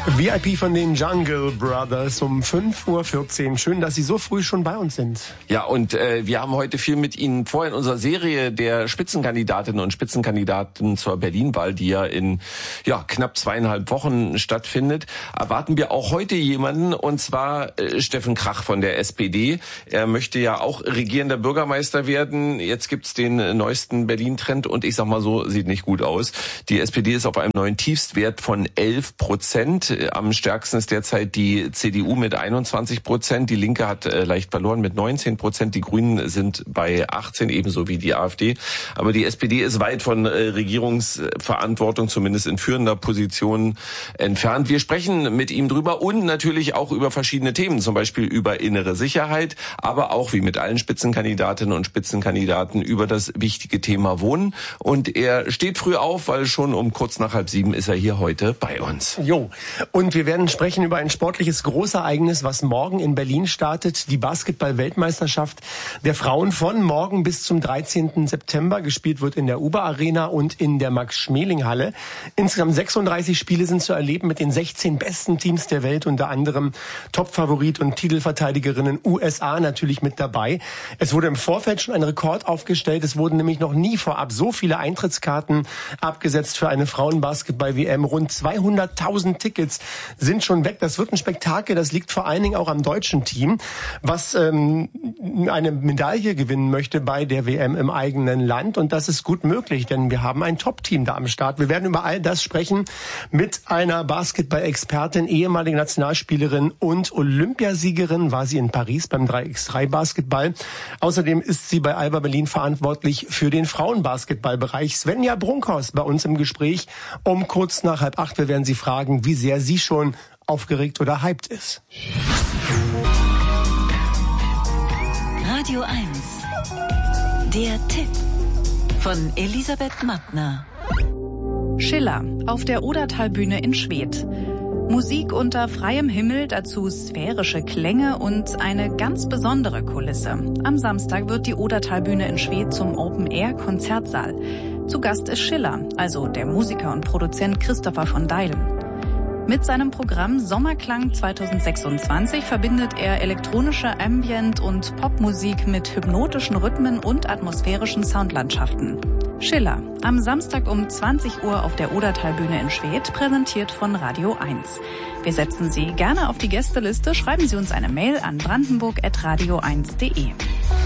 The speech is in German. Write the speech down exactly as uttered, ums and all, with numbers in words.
V I P von den Jungle Brothers um fünf Uhr vierzehn. Schön, dass Sie so früh schon bei uns sind. Ja, und äh, wir haben heute viel mit Ihnen vor in unserer Serie der Spitzenkandidatinnen und Spitzenkandidaten zur Berlin-Wahl, die ja in ja knapp zweieinhalb Wochen stattfindet. Erwarten wir auch heute jemanden, und zwar äh, Steffen Krach von der S P D. Er möchte ja auch regierender Bürgermeister werden. Jetzt gibt's den äh, neuesten Berlin-Trend und ich sag mal so, sieht nicht gut aus. Die S P D ist auf einem neuen Tiefstwert von elf Prozent. Am stärksten ist derzeit die C D U mit einundzwanzig Prozent. Die Linke hat äh, leicht verloren mit neunzehn Prozent. Die Grünen sind bei achtzehn, ebenso wie die AfD. Aber die S P D ist weit von äh, Regierungsverantwortung, zumindest in führender Position, entfernt. Wir sprechen mit ihm drüber und natürlich auch über verschiedene Themen, zum Beispiel über innere Sicherheit, aber auch wie mit allen Spitzenkandidatinnen und Spitzenkandidaten über das wichtige Thema Wohnen. Und er steht früh auf, weil schon um kurz nach halb sieben ist er hier heute bei uns. Jo. Und wir werden sprechen über ein sportliches Großereignis, was morgen in Berlin startet. Die Basketball-Weltmeisterschaft der Frauen von morgen bis zum dreizehnten September. Gespielt wird in der Uber Arena und in der Max-Schmeling-Halle. Insgesamt sechsunddreißig Spiele sind zu erleben mit den sechzehn besten Teams der Welt, unter anderem Topfavorit und Titelverteidigerinnen U S A natürlich mit dabei. Es wurde im Vorfeld schon ein Rekord aufgestellt. Es wurden nämlich noch nie vorab so viele Eintrittskarten abgesetzt für eine Frauenbasketball-W M. Rund zweihunderttausend Tickets sind schon weg. Das wird ein Spektakel. Das liegt vor allen Dingen auch am deutschen Team, was ähm, eine Medaille gewinnen möchte bei der W M im eigenen Land. Und das ist gut möglich, denn wir haben ein Top-Team da am Start. Wir werden über all das sprechen mit einer Basketball-Expertin, ehemalige Nationalspielerin und Olympiasiegerin. War sie in Paris beim drei gegen drei Basketball. Außerdem ist sie bei Alba Berlin verantwortlich für den Frauenbasketballbereich. Svenja Brunkhorst bei uns im Gespräch um kurz nach halb acht. Wir werden sie fragen, wie sehr sie schon aufgeregt oder hyped ist. Radio eins. Der Tipp von Elisabeth Mattner. Schiller auf der Odertalbühne in Schwedt. Musik unter freiem Himmel, dazu sphärische Klänge und eine ganz besondere Kulisse. Am Samstag wird die Odertalbühne in Schwedt zum Open-Air-Konzertsaal. Zu Gast ist Schiller, also der Musiker und Produzent Christopher von Deilen. Mit seinem Programm Sommerklang zweitausendsechsundzwanzig verbindet er elektronische Ambient- und Popmusik mit hypnotischen Rhythmen und atmosphärischen Soundlandschaften. Schiller, am Samstag um zwanzig Uhr auf der Odertalbühne in Schwedt, präsentiert von Radio eins. Wir setzen Sie gerne auf die Gästeliste, schreiben Sie uns eine Mail an brandenburg at radio eins punkt de.